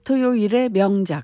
토요일의 명작.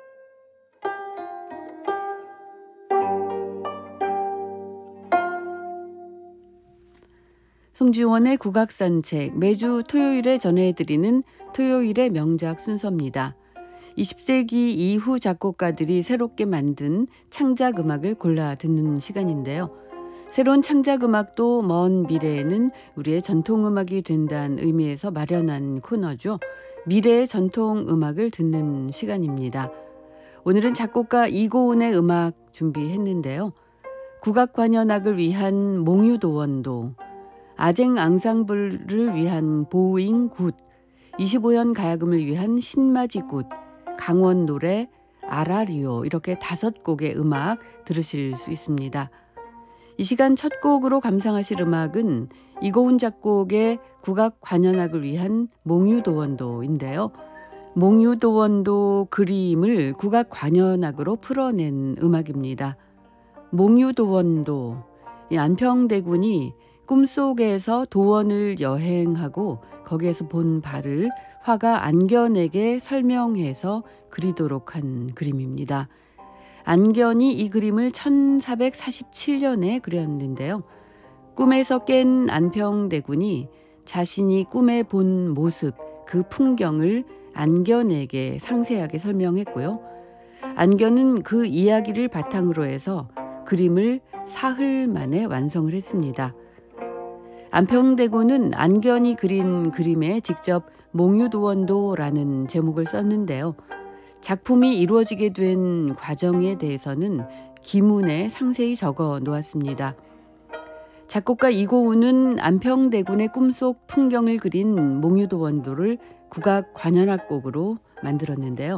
송지원의 국악산책, 매주 토요일에 전해드리는 토요일의 명작 순서입니다. 20세기 이후 작곡가들이 새롭게 만든 창작 음악을 골라 듣는 시간인데요. 새로운 창작 음악도 먼 미래에는 우리의 전통 음악이 된다는 의미에서 마련한 코너죠. 미래의 전통 음악을 듣는 시간입니다. 오늘은 작곡가 이고은의 음악 준비했는데요. 국악관현악을 위한 몽유도원도, 아쟁 앙상블을 위한 보잉 굿, 25현 가야금을 위한 신마지굿, 강원 노래, 아라리오, 이렇게 5곡의 음악 들으실 수 있습니다. 이 시간 첫 곡으로 감상하실 음악은 이고은 작곡의 국악관현악을 위한 몽유도원도인데요. 몽유도원도 그림을 국악관현악으로 풀어낸 음악입니다. 몽유도원도, 안평대군이 꿈속에서 도원을 여행하고 거기에서 본 바를 화가 안견에게 설명해서 그리도록 한 그림입니다. 안견이 이 그림을 1447년에 그렸는데요. 꿈에서 깬 안평대군이 자신이 꿈에 본 모습, 그 풍경을 안견에게 상세하게 설명했고요. 안견은 그 이야기를 바탕으로 해서 그림을 사흘 만에 완성을 했습니다. 안평대군은 안견이 그린 그림에 직접 몽유도원도라는 제목을 썼는데요. 작품이 이루어지게 된 과정에 대해서는 기문에 상세히 적어 놓았습니다. 작곡가 이고은은 안평대군의 꿈속 풍경을 그린 몽유도원도를 국악관현악곡으로 만들었는데요.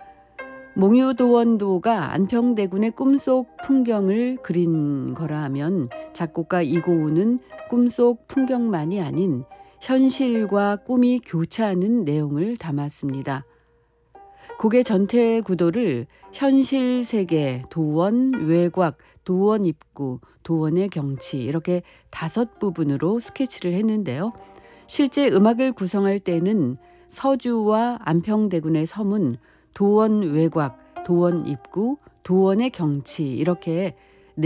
몽유도원도가 안평대군의 꿈속 풍경을 그린 거라 하면 작곡가 이고은은 꿈속 풍경만이 아닌 현실과 꿈이 교차하는 내용을 담았습니다. 곡의 전체 구도를 현실 세계, 도원, 외곽, 도원 입구, 도원의 경치, 이렇게 5부분으로 스케치를 했는데요. 실제 음악을 구성할 때는 서주와 안평대군의 서문, 도원 외곽, 도원 입구, 도원의 경치, 이렇게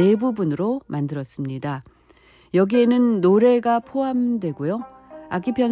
4부분으로 만들었습니다. 여기에는 노래가 포함되고요. 악기 편